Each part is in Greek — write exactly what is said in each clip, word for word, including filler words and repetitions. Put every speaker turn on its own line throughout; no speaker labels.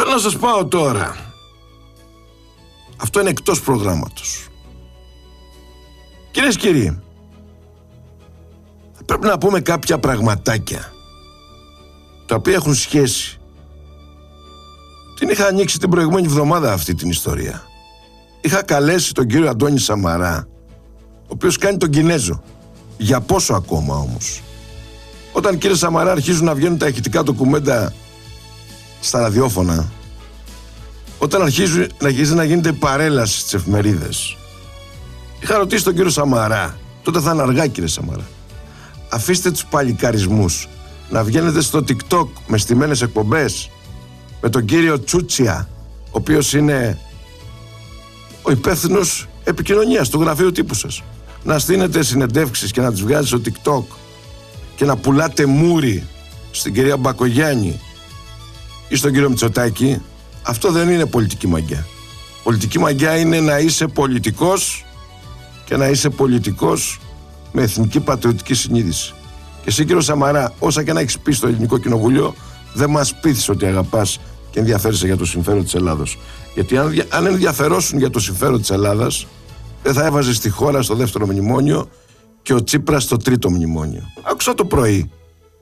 Θέλω να σας πάω τώρα. Αυτό είναι εκτός προγράμματος. Κυρίες και κύριοι, πρέπει να πούμε κάποια πραγματάκια τα οποία έχουν σχέση. Την είχα ανοίξει την προηγούμενη εβδομάδα αυτή την ιστορία. Είχα καλέσει τον κύριο Αντώνη Σαμαρά, ο οποίος κάνει τον Κινέζο. Για πόσο ακόμα όμως? Όταν, κύριε Σαμαρά, αρχίζουν να βγαίνουν τα ηχητικά ντοκουμέντα στα ραδιόφωνα, όταν αρχίζει να, αρχίζει να γίνεται παρέλαση στις εφημερίδες, είχα ρωτήσει τον κύριο Σαμαρά, τότε θα είναι αργά, κύριε Σαμαρά, αφήστε τους παλικαρισμούς, να βγαίνετε στο TikTok με στημένες εκπομπές με τον κύριο Τσούτσια, ο οποίος είναι ο υπεύθυνος επικοινωνίας του γραφείου τύπου σας, να στείνετε συνεντεύξεις και να τις βγάζει στο TikTok και να πουλάτε μούρι στην κυρία Μπακογιάννη ή στον κύριο Μητσοτάκη. Αυτό δεν είναι πολιτική μαγιά. Πολιτική μαγιά είναι να είσαι πολιτικός και να είσαι πολιτικός με εθνική πατριωτική συνείδηση. Και εσύ, κύριο Σαμαρά, όσα και να έχεις πει στο Ελληνικό Κοινοβούλιο, δεν μας πείθεις ότι αγαπάς και ενδιαφέρεσαι για το συμφέρον της Ελλάδος. Γιατί αν, αν ενδιαφερόσουν για το συμφέρον της Ελλάδας, δεν θα έβαζε στη χώρα στο δεύτερο μνημόνιο και ο Τσίπρας στο τρίτο μνημόνιο. Άκουσα το πρωί,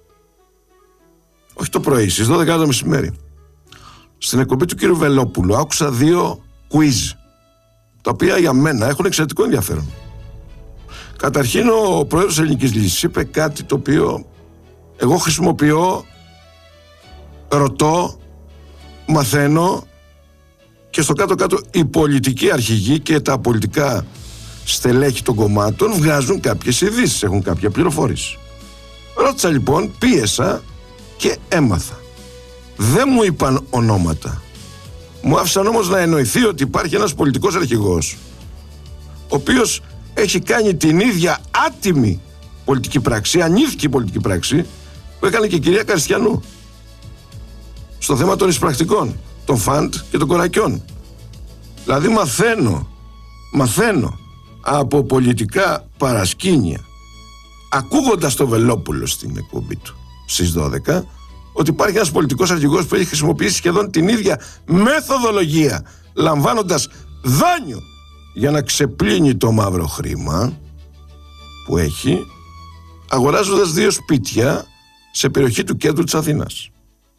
όχι το πρωί, στις δώδεκα το μεσημέρι, στην εκπομπή του κύριου Βελόπουλου, άκουσα δύο quiz, τα οποία για μένα έχουν εξαιρετικό ενδιαφέρον. Καταρχήν, ο πρόεδρος της Ελληνικής Λύσης είπε κάτι το οποίο εγώ χρησιμοποιώ, ρωτώ, μαθαίνω, και στο κάτω-κάτω οι πολιτικοί αρχηγοί και τα πολιτικά στελέχη των κομμάτων βγάζουν κάποιες ειδήσεις, έχουν κάποια πληροφόρηση. Ρώτησα λοιπόν, πίεσα και έμαθα. Δεν μου είπαν ονόματα. Μου άφησαν όμως να εννοηθεί ότι υπάρχει ένας πολιτικός αρχηγός, ο οποίος έχει κάνει την ίδια άτιμη πολιτική πράξη, ανήθικη πολιτική πράξη, που έκανε και η κυρία Καριστιανού στο θέμα των εισπρακτικών, των φαντ και των κορακιών. Δηλαδή μαθαίνω, μαθαίνω από πολιτικά παρασκήνια, ακούγοντας το Βελόπουλο στην εκπομπή του στις δώδεκα, ότι υπάρχει ένας πολιτικός αρχηγός που έχει χρησιμοποιήσει σχεδόν την ίδια μεθοδολογία, λαμβάνοντας δάνειο για να ξεπλύνει το μαύρο χρήμα που έχει, αγοράζοντας δύο σπίτια σε περιοχή του κέντρου της Αθήνας.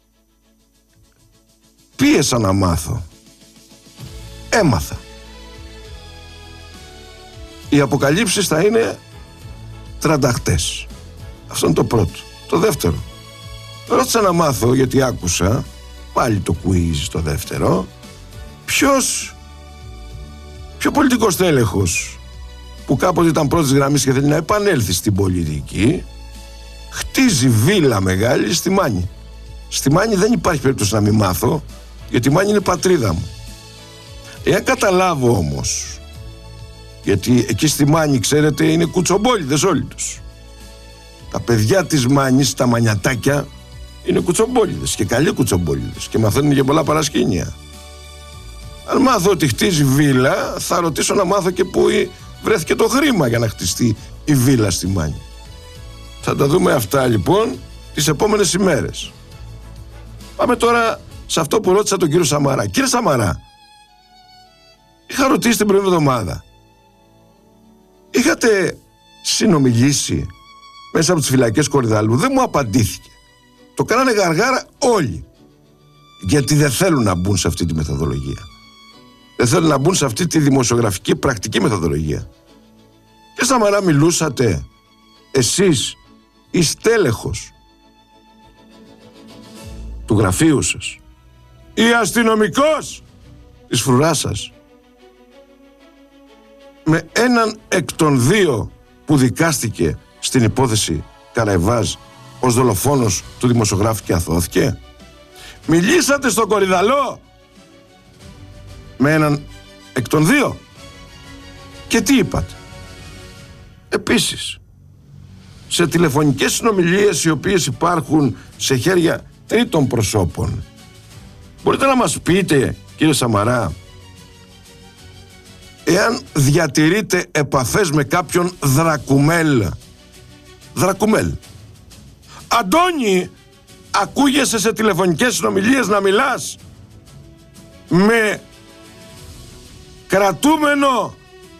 Πίεσα να μάθω. Έμαθα. Οι αποκαλύψεις θα είναι τρανταχτές. Αυτό είναι το πρώτο. Το δεύτερο, ρώτησα να μάθω, γιατί άκουσα πάλι το quiz στο δεύτερο, ποιος ποιο πολιτικός τέλεχος που κάποτε ήταν πρώτης γραμμής και θέλει να επανέλθει στην πολιτική χτίζει βίλα μεγάλη στη Μάνη. Στη Μάνη δεν υπάρχει περίπτωση να μην μάθω, γιατί η Μάνη είναι πατρίδα μου. Εάν καταλάβω όμως, γιατί εκεί στη Μάνη, ξέρετε, είναι κουτσομπόλιδες όλοι τους. Τα παιδιά της Μάνης, τα μανιατάκια, είναι κουτσομπόλιδες και καλοί κουτσομπόλιδες και μαθαίνουν και πολλά παρασκήνια. Αν μάθω ότι χτίζει βίλα, θα ρωτήσω να μάθω και πού βρέθηκε το χρήμα για να χτιστεί η βίλα στη Μάνη. Θα τα δούμε αυτά λοιπόν τις επόμενες ημέρες. Πάμε τώρα σε αυτό που ρώτησα τον κύριο Σαμαρά. Κύριε Σαμαρά, είχα ρωτήσει την προηγούμενη εβδομάδα, είχατε συνομιλήσει μέσα από τις φυλακές Κορυδαλού? Δεν μου απαντήθηκε. Το κάνανε γαργάρα όλοι, γιατί δεν θέλουν να μπουν σε αυτή τη μεθοδολογία. Δεν θέλουν να μπουν σε αυτή τη δημοσιογραφική πρακτική μεθοδολογία. Και Σαμαρά, μιλούσατε εσείς, η στέλεχος του γραφείου σας, ή αστυνομικός της φρουράς σας, με έναν εκ των δύο που δικάστηκε στην υπόθεση Καραϊβάζ ως δολοφόνος του δημοσιογράφου και αθώθηκε? Μιλήσατε στον Κορυδαλό με έναν εκ των δύο? Και τι είπατε? Επίσης, σε τηλεφωνικές συνομιλίες οι οποίες υπάρχουν σε χέρια τρίτων προσώπων, μπορείτε να μας πείτε, κύριε Σαμαρά, εάν διατηρείτε επαφές με κάποιον Δρακουμέλ? Δρακουμέλ. Αντώνη, ακούγεσαι σε τηλεφωνικές συνομιλίες να μιλάς με κρατούμενο,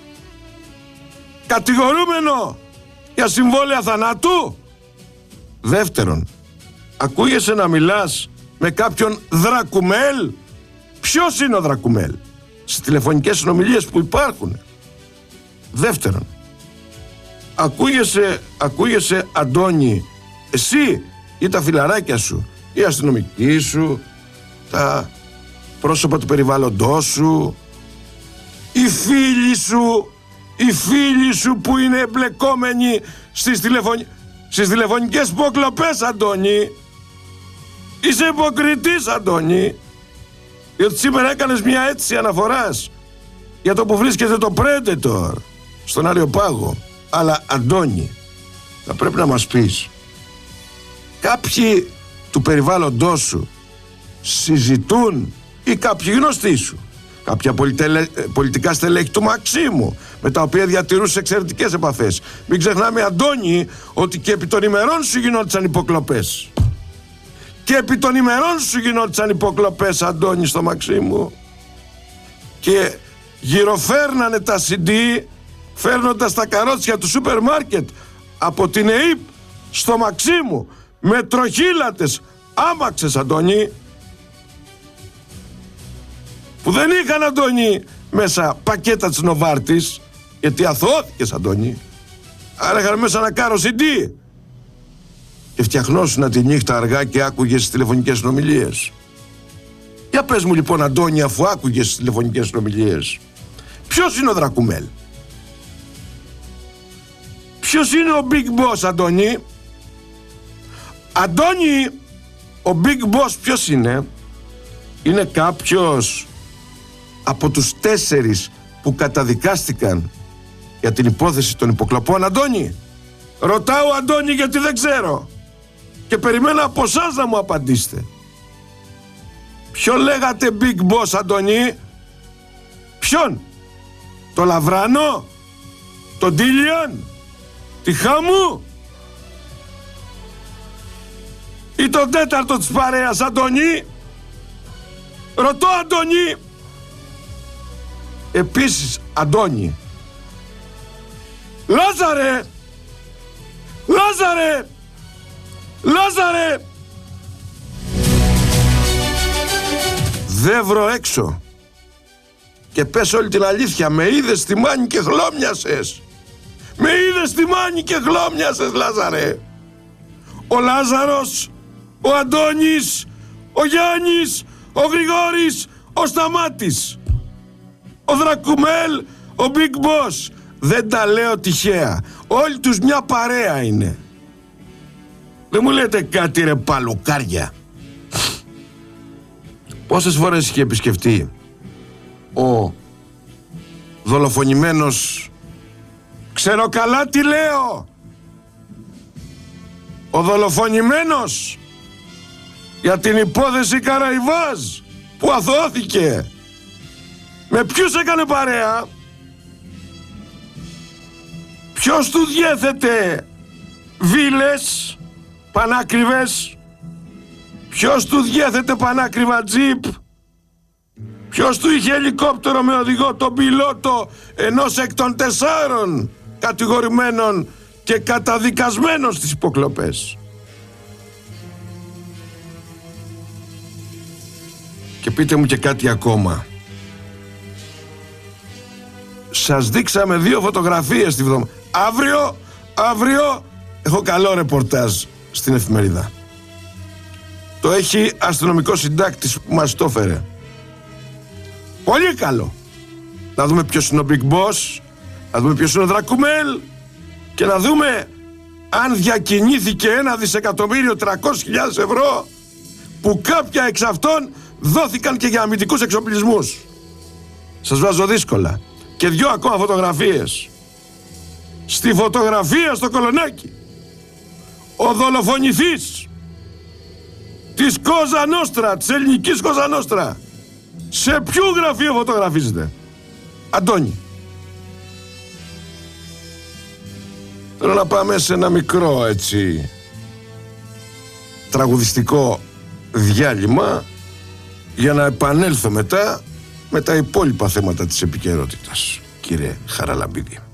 κατηγορούμενο για συμβόλαια θανάτου? Δεύτερον, ακούγεσαι να μιλάς με κάποιον Δρακουμέλ? Ποιος είναι ο Δρακουμέλ στις τηλεφωνικές συνομιλίες που υπάρχουν? Δεύτερον, ακούγεσαι, ακούγεσαι Αντώνη, εσύ ή τα φιλαράκια σου, οι αστυνομικοί σου, τα πρόσωπα του περιβάλλοντός σου, οι φίλοι σου, οι φίλοι σου που είναι εμπλεκόμενοι στις, τηλεφων... στις τηλεφωνικές υποκλοπές, Αντώνη. Είσαι υποκριτής, Αντώνη, διότι σήμερα έκανες μια αίτηση αναφοράς για το που βρίσκεται το Predator στον Αριοπάγο. Αλλά, Αντώνη, θα πρέπει να μας πεις, κάποιοι του περιβάλλοντός σου συζητούν, ή κάποιοι γνωστοί σου, κάποια πολιτελε... πολιτικά στελέχη του Μαξίμου, με τα οποία διατηρούσε εξαιρετικές επαφές? Μην ξεχνάμε, Αντώνη, ότι και επί των ημερών σου γινόντουσαν υποκλοπές. Και επί των ημερών σου γινόντουσαν υποκλοπές, Αντώνη, στο Μαξίμου. Και γυροφέρνανε τα σι ντι, φέρνοντας τα καρότσια του σούπερ μάρκετ από την ΕΥΠ στο Μαξίμου με τροχύλατες άμαξες, Αντώνη, που δεν είχαν, Αντώνη, μέσα πακέτα της Νοβάρτης, γιατί αθωώθηκες, Αντώνη. Άρα είχαν μέσα ένα κάρο σι ντι και φτιαχνώσουνα τη νύχτα αργά και άκουγες τις τηλεφωνικές συνομιλίες. Για πες μου λοιπόν, Αντώνη, αφού άκουγες τις τηλεφωνικές συνομιλίες, ποιος είναι ο Δρακουμέλ? Ποιος είναι ο Big Boss, Αντώνη? Αντώνη, ο Big Boss ποιος είναι? Είναι κάποιος από τους τέσσερις που καταδικάστηκαν για την υπόθεση των υποκλοπών, Αντώνη? Ρωτάω, Αντώνη, γιατί δεν ξέρω και περιμένω από εσάς να μου απαντήσετε. Ποιο λέγατε Big Boss, Αντώνη? Ποιον? Το Λαβράνο? Το Ντίλιαν? Τη Χάμου? Ή τον τέταρτο της παρέας, Αντώνη? Ρωτώ, Αντώνη. Επίσης, Αντώνη, Λάζαρε, Λάζαρε, Λάζαρε, δε βρω έξω και πες όλη την αλήθεια. Με είδες στη μάνη και χλώμιασες. Με είδες στη μάνη και χλώμιασες, Λάζαρε. Ο Λάζαρος, ο Αντώνης, ο Γιάννης, ο Γρηγόρης, ο Σταμάτης, ο Δρακουμέλ, ο Big Boss. Δεν τα λέω τυχαία. Όλοι τους μια παρέα είναι. Δεν μου λέτε κάτι, ρε παλουκάρια? Πόσες φορές είχε επισκεφτεί ο δολοφονημένος, ξέρω καλά τι λέω, ο δολοφονημένος για την υπόθεση Καραϊβάζ που αθώθηκε, με ποιους έκανε παρέα? Ποιος του διέθετε βίλες πανάκριβες? Ποιος του διέθετε πανάκριβα τζιπ? Ποιος του είχε ελικόπτερο με οδηγό τον πιλότο ενός εκ των τεσσάρων κατηγορημένων και καταδικασμένων στις υποκλοπές? Και πείτε μου και κάτι ακόμα. Σας δείξαμε δύο φωτογραφίες τη βδομάδα. Αύριο, αύριο έχω καλό ρεπορτάζ στην εφημερίδα. Το έχει αστυνομικός συντάκτης που μας το έφερε. Πολύ καλό. Να δούμε ποιος είναι ο Big Boss, να δούμε ποιος είναι ο Δρακουμέλ και να δούμε αν διακινήθηκε ένα δισεκατομμύριο τριακόσιες χιλιάδες ευρώ που κάποια εξ αυτών δόθηκαν και για αμυντικούς εξοπλισμούς. Σας βάζω δύσκολα. Και δυο ακόμα φωτογραφίες. Στη φωτογραφία στο Κολονάκι, ο δολοφονηθής της Κόζα Νόστρα, της ελληνικής Κόζα Νόστρα, σε ποιο γραφείο φωτογραφίζεται? Αντώνη. Θέλω να πάμε σε ένα μικρό, έτσι, τραγουδιστικό διάλειμμα για να επανέλθω μετά με τα υπόλοιπα θέματα της επικαιρότητας, κύριε Χαραλαμπίδη.